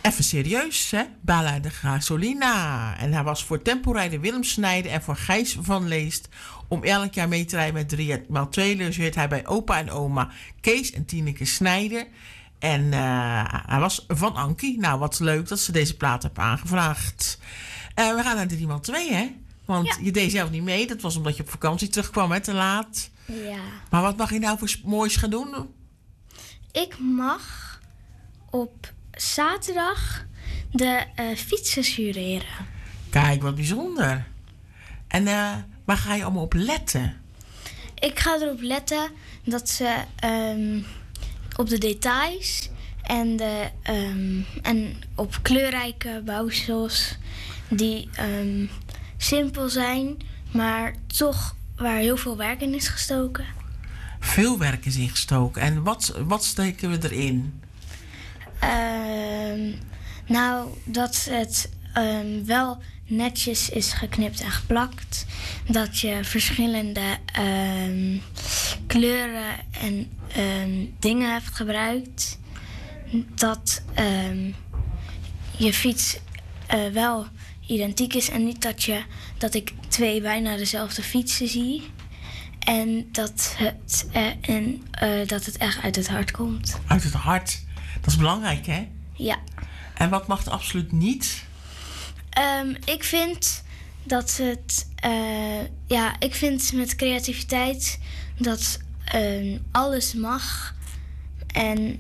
Even serieus, hè? Bala de Gasolina. En hij was voor temporijder Willem Snijden en voor Gijs van Leest om elk jaar mee te rijden met 3x2. Logeert hij bij opa en oma Kees en Tineke Snijden. En hij was van Ankie. Nou, wat leuk dat ze deze plaat hebben aangevraagd. We gaan naar 3x2, hè? Want je deed zelf niet mee. Dat was omdat je op vakantie terugkwam, hè? Te laat. Ja. Maar wat mag je nou voor moois gaan doen? Ik mag op zaterdag de fietsen jureren. Kijk, wat bijzonder. En waar ga je allemaal op letten? Ik ga erop letten dat ze op de details en op kleurrijke bouwsels die simpel zijn, maar toch waar heel veel werk in is gestoken. Veel werk is ingestoken. En wat steken we erin? Nou, dat het wel netjes is geknipt en geplakt. Dat je verschillende kleuren en dingen hebt gebruikt. Dat je fiets wel identiek is en niet dat ik twee bijna dezelfde fietsen zie. En dat het echt uit het hart komt. Uit het hart. Dat is belangrijk, hè? Ja. En wat mag er absoluut niet? Ik vind dat het... ik vind met creativiteit dat alles mag. En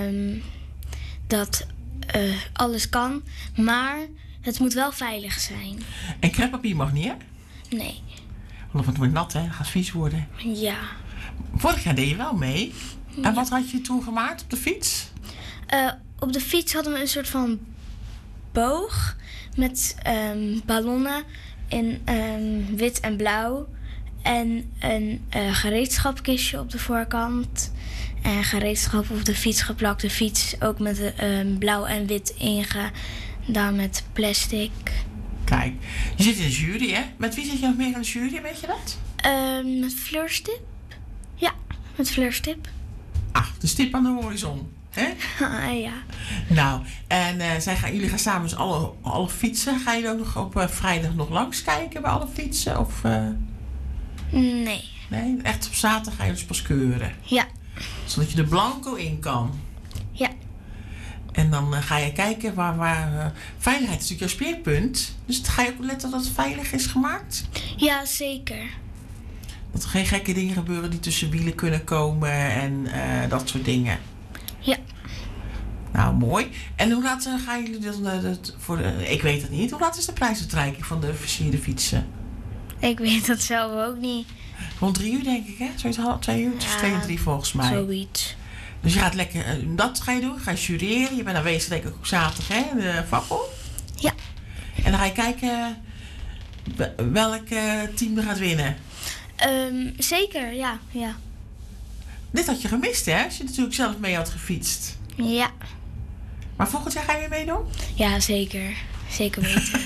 dat alles kan. Maar het moet wel veilig zijn. En kreppapier mag niet, hè? Nee. Want het wordt nat, hè? Het gaat vies worden. Ja. Vorig jaar deed je wel mee. Ja. En wat had je toen gemaakt op de fiets? Op de fiets hadden we een soort van boog met ballonnen in wit en blauw. En een gereedschapkistje op de voorkant. En gereedschap op de fiets geplakt. De fiets ook met blauw en wit ingedaan met plastic. Kijk, je zit in de jury, hè? Met wie zit je nog meer in de jury, weet je dat? Met Fleurstip. Ja, met Fleurstip. Ah, de stip aan de horizon, hè? Ja. Nou, en jullie gaan samen dus alle fietsen. Ga je ook nog op vrijdag nog langs kijken bij alle fietsen? Of, Nee. Nee, echt op zaterdag ga je dus pas keuren. Ja. Zodat je er blanco in kan. Ja. En dan ga je kijken waar veiligheid is natuurlijk jouw speerpunt. Dus ga je ook letten dat het veilig is gemaakt? Ja, zeker. Dat er geen gekke dingen gebeuren die tussen wielen kunnen komen en dat soort dingen. Ja. Nou, mooi. En hoe laat gaan jullie dan ik weet het niet. Hoe laat is de prijsuitreiking van de versierde fietsen? Ik weet dat zelf ook niet. Rond 3 uur denk ik, hè? Zoiets 2 uur, tussen 2 en 3 volgens mij. Zoiets. Dus je gaat lekker, dat ga je doen. Ga je jureren. Je bent aanwezig denk ik ook zaterdag, hè? In de vakbond. Ja. En dan ga je kijken welk team er gaat winnen. Zeker, ja. Dit had je gemist, hè? Als je natuurlijk zelf mee had gefietst. Ja. Maar volgend jaar ga je weer meedoen? Ja, zeker. Zeker weten.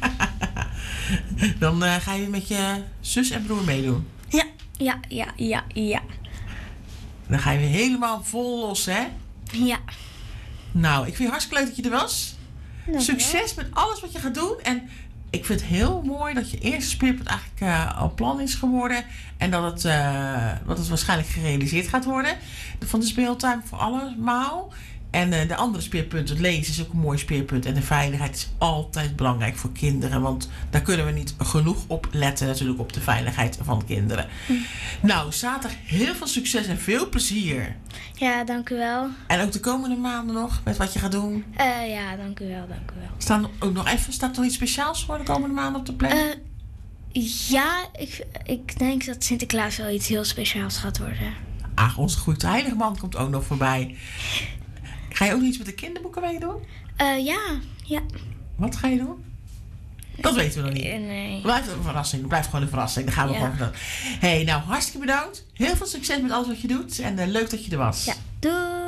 Dan ga je met je zus en broer meedoen. Ja. Dan ga je weer helemaal vol los, hè? Ja. Nou, ik vind het hartstikke leuk dat je er was. Succes met alles wat je gaat doen. En ik vind het heel mooi dat je eerste speerpunt eigenlijk al plan is geworden. En dat het waarschijnlijk gerealiseerd gaat worden. Van de speeltuin voor allemaal. En de andere speerpunt, het lezen, is ook een mooi speerpunt. En de veiligheid is altijd belangrijk voor kinderen. Want daar kunnen we niet genoeg op letten, natuurlijk, op de veiligheid van kinderen. Nou, zaterdag heel veel succes en veel plezier. Ja, dank u wel. En ook de komende maanden nog, met wat je gaat doen. Ja, dank u wel. Staat er nog iets speciaals voor de komende maanden op de planning? Ja, ik denk dat Sinterklaas wel iets heel speciaals gaat worden. Ach, onze goede heilige man komt ook nog voorbij. Ga je ook nog iets met de kinderboeken meedoen? Ja. Wat ga je doen? Dat weten we nog niet. Nee. Blijft een verrassing. Blijft gewoon een verrassing. Dan gaan we gewoon doen. Hey, nou hartstikke bedankt. Heel veel succes met alles wat je doet. En leuk dat je er was. Ja, doei.